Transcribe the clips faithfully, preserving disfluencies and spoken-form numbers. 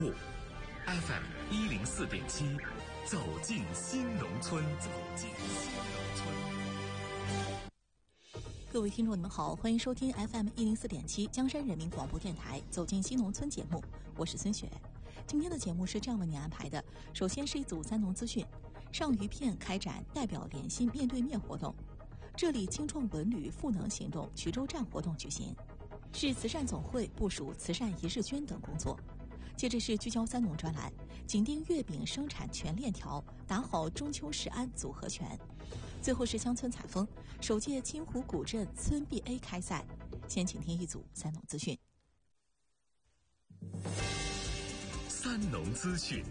F M 一零四点七，走进新农村，走进新农村。 各位听众，你们好，欢迎收听 F M 一零四点七江山人民广播电台《走进新农村》节目，我是孙雪。今天的节目是这样为您安排的：首先是一组三农资讯，上余片开展代表联心面对面活动，这里青创文旅赋能行动衢州站活动举行，市慈善总会部署慈善一日捐等工作。接着是聚焦三农专栏，紧盯月饼生产全链条，打好中秋食安组合拳。最后是乡村采风，首届青湖古镇村 B A 开赛。先请听一组三农资讯。 三农资讯。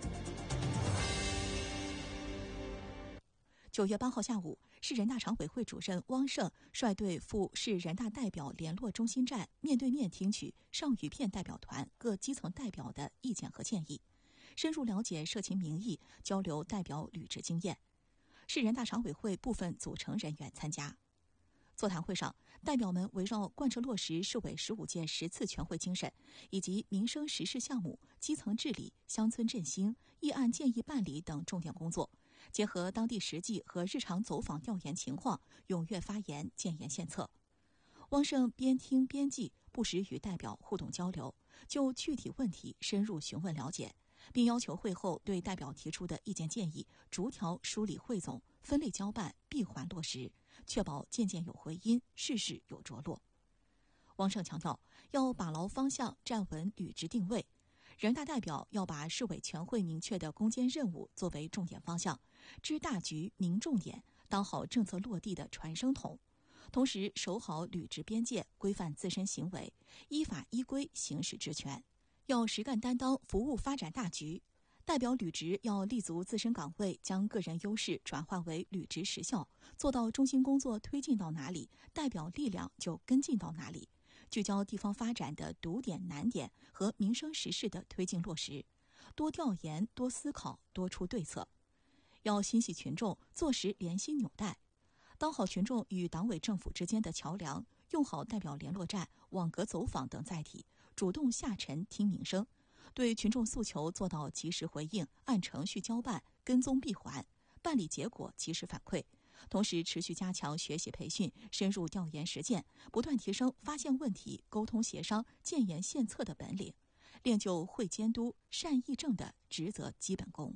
九月八号下午，市人大常委会主任汪胜率队赴市人大代表联络中心站，面对面听取上余片代表团各基层代表的意见和建议，深入了解社情民意，交流代表履职经验。市人大常委会部分组成人员参加。座谈会上，代表们围绕贯彻落实市委十五届十次全会精神以及民生实事项目、基层治理、乡村振兴、议案建议办理等重点工作，结合当地实际和日常走访调研情况，踊跃发言、建言献策。汪胜边听边记，不时与代表互动交流，就具体问题深入询问了解，并要求会后对代表提出的意见建议逐条梳理汇总，分类交办，闭环落实，确保件件有回音，事事有着落。汪胜强调，要把牢方向，站稳履职定位。人大代表要把市委全会明确的攻坚任务作为重点方向，知大局、明重点，当好政策落地的传声筒，同时守好履职边界，规范自身行为，依法依规行使职权。要实干担当，服务发展大局。代表履职要立足自身岗位，将个人优势转化为履职实效，做到中心工作推进到哪里，代表力量就跟进到哪里，聚焦地方发展的堵点难点和民生实事的推进落实，多调研、多思考、多出对策。要心系群众，做实联心纽带，当好群众与党委政府之间的桥梁，用好代表联络站、网格走访等载体，主动下沉听民生，对群众诉求做到及时回应，按程序交办，跟踪闭环，办理结果及时反馈。同时持续加强学习培训，深入调研实践，不断提升发现问题、沟通协商、建言献策的本领，练就会监督、善议政的职责基本功。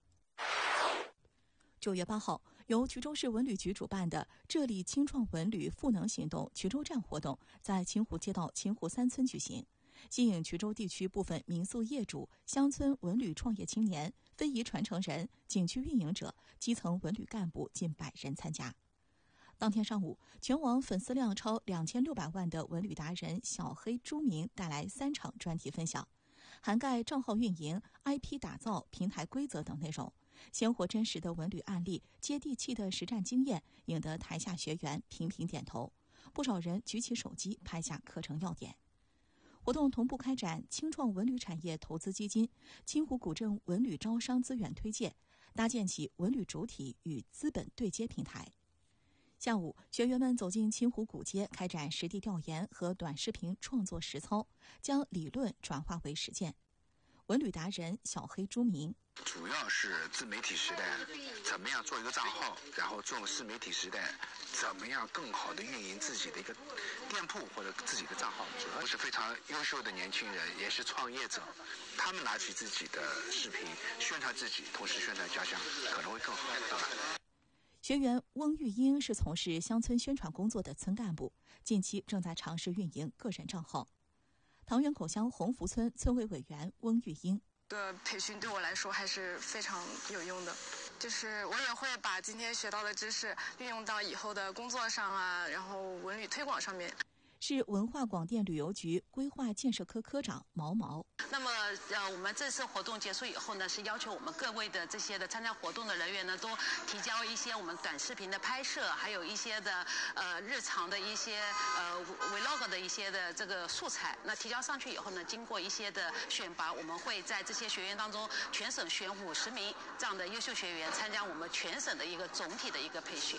九月八号，由衢州市文旅局主办的“这里青创文旅赋能行动”衢州站活动在青湖街道青湖三村举行，吸引衢州地区部分民宿业主、乡村文旅创业青年、非遗传承人、景区运营者、基层文旅干部近百人参加。当天上午，全网粉丝量超两千六百万的文旅达人小黑朱明带来三场专题分享，涵盖账号运营、I P 打造、平台规则等内容。鲜活真实的文旅案例，接地气的实战经验，引得台下学员频频点头，不少人举起手机拍下课程要点。活动同步开展青创文旅产业投资基金、青湖古镇文旅招商资源推介，搭建起文旅主体与资本对接平台。下午，学员们走进青湖古街，开展实地调研和短视频创作实操，将理论转化为实践。文旅达人小黑朱明， 主要是自媒体时代怎么样做一个账号，然后做自媒体时代怎么样更好的运营自己的一个店铺或者自己的账号，主要是非常优秀的年轻人，也是创业者，他们拿起自己的视频宣传自己，同时宣传家乡，可能会更好。 学员翁玉英是从事乡村宣传工作的村干部，近期正在尝试运营个人账号。唐园口乡鸿福村村委委员翁玉英， 的培训对我来说还是非常有用的，就是我也会把今天学到的知识运用到以后的工作上啊，然后文旅推广上面。 是文化广电旅游局规划建设科科长毛毛。 那么呃，我们这次活动结束以后呢，是要求我们各位的这些的参加活动的人员呢，都提交一些我们短视频的拍摄，还有一些的呃日常的一些呃 vlog 的一些的这个素材。那提交上去以后呢，经过一些的选拔，我们会在这些学员当中全省选五十名这样的优秀学员参加我们全省的一个总体的一个培训。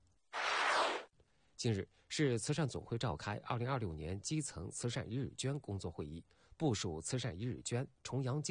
近日，市慈善总会召开二零二六年基层慈善一日捐工作会议，部署慈善一日捐重阳